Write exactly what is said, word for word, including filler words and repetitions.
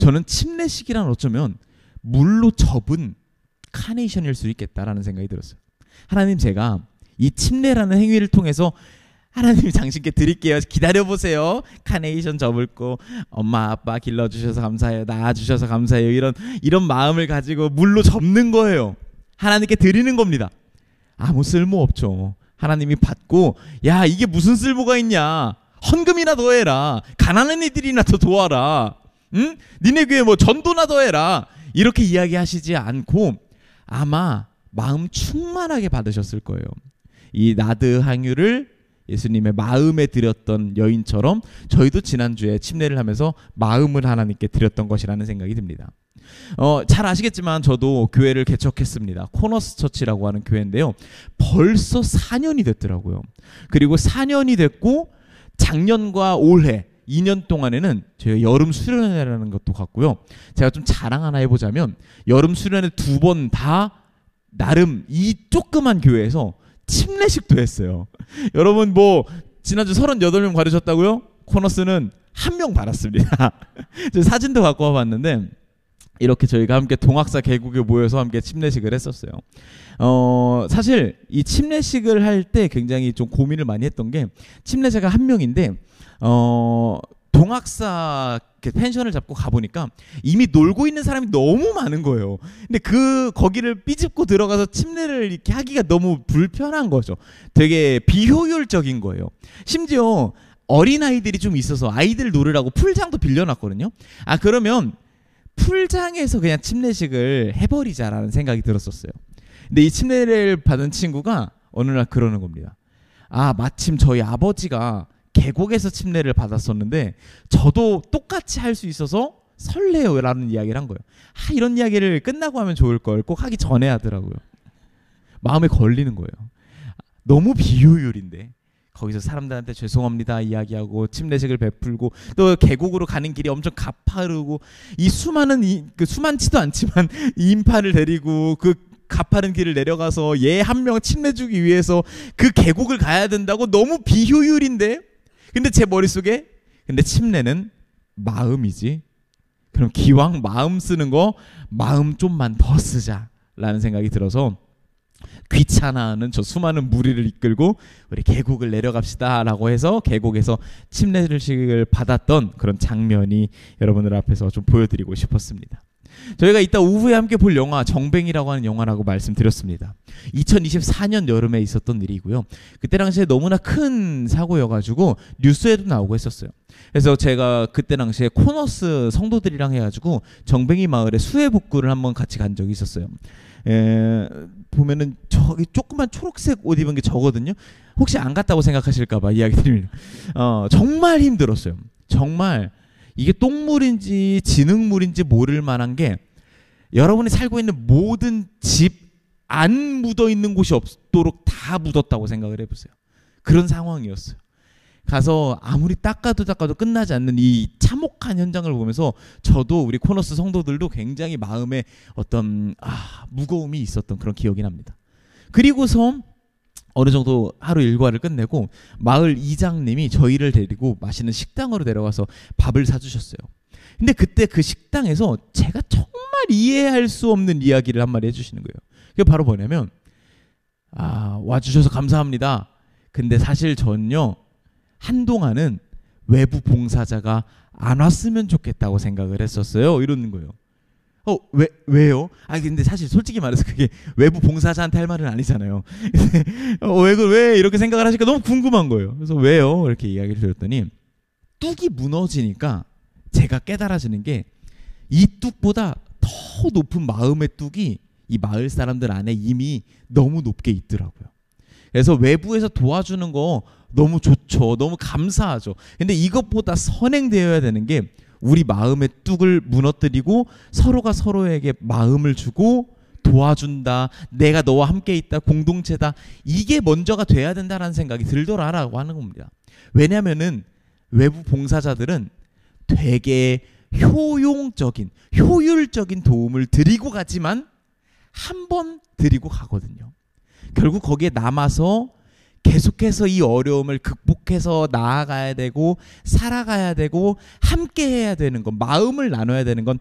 저는 침례식이란 어쩌면 물로 접은 카네이션일 수 있겠다라는 생각이 들었어요. 하나님, 제가 이 침례라는 행위를 통해서 하나님 당신께 드릴게요. 기다려보세요. 카네이션 접을 거 엄마 아빠 길러주셔서 감사해요. 낳아주셔서 감사해요. 이런 이런 마음을 가지고 물로 접는 거예요. 하나님께 드리는 겁니다. 아무 쓸모 없죠. 하나님이 받고, 야, 이게 무슨 쓸모가 있냐, 헌금이나 더 해라, 가난한 이들이나 더 도와라, 응? 니네 교회 뭐 전도나 더 해라, 이렇게 이야기하시지 않고 아마 마음 충만하게 받으셨을 거예요. 이 나드 항유를 예수님의 마음에 드렸던 여인처럼 저희도 지난주에 침례를 하면서 마음을 하나님께 드렸던 것이라는 생각이 듭니다. 어, 잘 아시겠지만 저도 교회를 개척했습니다. 코너스 처치라고 하는 교회인데요. 벌써 사 년이 됐더라고요. 그리고 사 년이 됐고 작년과 올해 이 년 동안에는 저희가 여름 수련회라는 것도 갔고요. 제가 좀 자랑 하나 해보자면 여름 수련회 두 번 다 나름 이 조그만 교회에서 침례식도 했어요. 여러분, 뭐 지난주 서른여덟 명 받으셨다고요? 코너스는 한 명 받았습니다. 저 사진도 갖고 와봤는데 이렇게 저희가 함께 동학사 계곡에 모여서 함께 침례식을 했었어요. 어, 사실 이 침례식을 할 때 굉장히 좀 고민을 많이 했던 게, 침례자가 한 명인데 어, 동학사 펜션을 잡고 가보니까 이미 놀고 있는 사람이 너무 많은 거예요. 근데 그 거기를 삐집고 들어가서 침례를 이렇게 하기가 너무 불편한 거죠. 되게 비효율적인 거예요. 심지어 어린아이들이 좀 있어서 아이들 놀으라고 풀장도 빌려놨거든요. 아, 그러면 풀장에서 그냥 침례식을 해버리자라는 생각이 들었었어요. 근데 이 침례를 받은 친구가 어느 날 그러는 겁니다. 아, 마침 저희 아버지가 계곡에서 침례를 받았었는데 저도 똑같이 할 수 있어서 설레요 라는 이야기를 한 거예요. 아, 이런 이야기를 끝나고 하면 좋을 걸 꼭 하기 전에 하더라고요. 마음에 걸리는 거예요. 너무 비효율인데 거기서 사람들한테 죄송합니다 이야기하고 침례식을 베풀고 또 계곡으로 가는 길이 엄청 가파르고 이 수많은 이, 그 수많지도 않지만 이 인파를 데리고 그 가파른 길을 내려가서 얘 한 명 침례 주기 위해서 그 계곡을 가야 된다고, 너무 비효율인데. 근데 제 머릿속에 근데 침례는 마음이지. 그럼 기왕 마음 쓰는 거 마음 좀만 더 쓰자라는 생각이 들어서 귀찮아하는 저 수많은 무리를 이끌고 우리 계곡을 내려갑시다 라고 해서 계곡에서 침례식을 받았던 그런 장면이 여러분들 앞에서 좀 보여드리고 싶었습니다. 저희가 이따 오후에 함께 볼 영화 정뱅이라고 하는 영화라고 말씀드렸습니다. 이천이십사 년 여름에 있었던 일이고요. 그때 당시에 너무나 큰 사고여가지고 뉴스에도 나오고 했었어요. 그래서 제가 그때 당시에 코너스 성도들이랑 해가지고 정뱅이 마을에 수해 복구를 한번 같이 간 적이 있었어요. 에, 보면은 저기 조그만 초록색 옷 입은 게 저거든요. 혹시 안 갔다고 생각하실까봐 이야기 드립니다. 어, 정말 힘들었어요. 정말 이게 똥물인지 진흙물인지 모를 만한 게, 여러분이 살고 있는 모든 집 안 묻어 있는 곳이 없도록 다 묻었다고 생각을 해보세요. 그런 상황이었어요. 가서 아무리 닦아도 닦아도 끝나지 않는 이 참혹한 현장을 보면서 저도 우리 코너스 성도들도 굉장히 마음에 어떤 아, 무거움이 있었던 그런 기억이 납니다. 그리고서 어느 정도 하루 일과를 끝내고 마을 이장님이 저희를 데리고 맛있는 식당으로 데려가서 밥을 사주셨어요. 근데 그때 그 식당에서 제가 정말 이해할 수 없는 이야기를 한마디 해주시는 거예요. 그게 바로 뭐냐면, 아, 와주셔서 감사합니다. 근데 사실 전요 한동안은 외부 봉사자가 안 왔으면 좋겠다고 생각을 했었어요. 이러는 거예요. 어, 왜, 왜요? 아, 근데 사실 솔직히 말해서 그게 외부 봉사자한테 할 말은 아니잖아요. 어, 왜, 왜 이렇게 생각을 하실까 너무 궁금한 거예요. 그래서 왜요? 이렇게 이야기를 드렸더니 뚝이 무너지니까 제가 깨달아지는 게, 이 뚝보다 더 높은 마음의 뚝이 이 마을 사람들 안에 이미 너무 높게 있더라고요. 그래서 외부에서 도와주는 거 너무 좋죠. 너무 감사하죠. 근데 이것보다 선행되어야 되는 게, 우리 마음의 뚝을 무너뜨리고 서로가 서로에게 마음을 주고 도와준다, 내가 너와 함께 있다, 공동체다, 이게 먼저가 돼야 된다는 생각이 들더라라고 하는 겁니다. 왜냐하면은 외부 봉사자들은 되게 효용적인, 효율적인 도움을 드리고 가지만 한 번 드리고 가거든요. 결국 거기에 남아서 계속해서 이 어려움을 극복해서 나아가야 되고 살아가야 되고 함께 해야 되는 건, 마음을 나눠야 되는 건